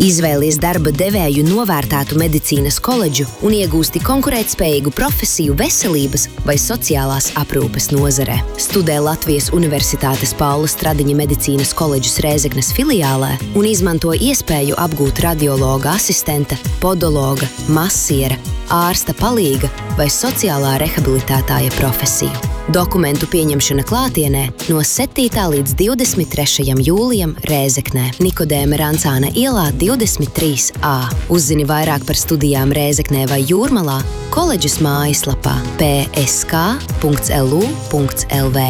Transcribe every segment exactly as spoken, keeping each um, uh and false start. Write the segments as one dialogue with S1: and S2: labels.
S1: Izvēlies darba devēju novērtētu medicīnas koledžu un iegūsti konkurētspējīgu profesiju veselības vai sociālās aprūpes nozarē. Studē Latvijas Universitātes Paula Stradiņa medicīnas koledžas Rēzeknes filiālē un izmanto iespēju apgūt radiologa asistenta, podologa, masiera, ārsta palīga vai sociālā rehabilitētāja profesiju. Dokumentu pieņemšana klātienē no septītā līdz divdesmit trešajam jūlijam Rēzeknē, Nikodēma Rancāna ielā divdesmit trīs A. Uzzini vairāk par studijām Rēzeknē vai Jūrmalā koledžas mājaslapā p s k punkts l u punkts l v.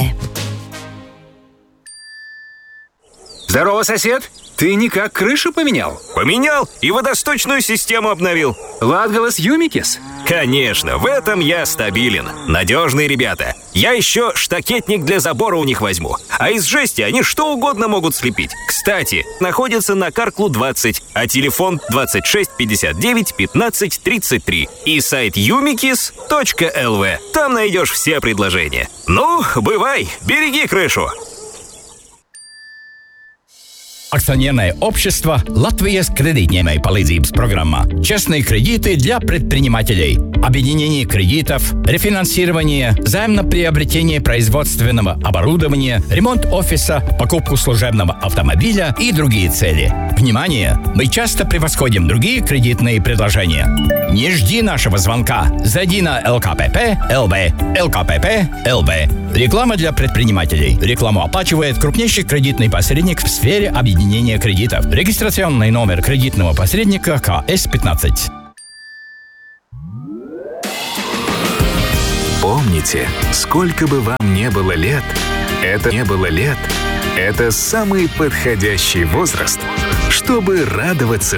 S2: Здорово, сосед! Ты никак крышу поменял?
S3: Поменял и водосточную систему обновил.
S2: Latgalas Юмикис?
S3: Конечно, в этом я стабилен. Надежные ребята. Я еще штакетник для забора у них возьму. А из жести они что угодно могут слепить. Кстати, находится на Карклу двадцать, а телефон двадцать шесть пятьдесят девять пятнадцать тридцать три и сайт юмикис точка эл ви. Там найдешь все предложения. Ну, бывай, береги крышу.
S4: Акционерное общество «Латвijas кредитņēmēju palīdzības программа». Честные кредиты для предпринимателей. Объединение кредитов, рефинансирование, займ на приобретение производственного оборудования, ремонт офиса, покупку служебного автомобиля и другие цели. Внимание! Мы часто превосходим другие кредитные предложения. Не жди нашего звонка. Зайди на эл ка пэ пэ точка эл ви. эл ка пэ пэ точка эл ви. Реклама для предпринимателей. Рекламу оплачивает крупнейший кредитный посредник в сфере объединения кредитов. Регистрационный номер кредитного посредника ка эс пятнадцать.
S5: Помните, сколько бы вам не было лет, это не было лет, это самый подходящий возраст, чтобы радоваться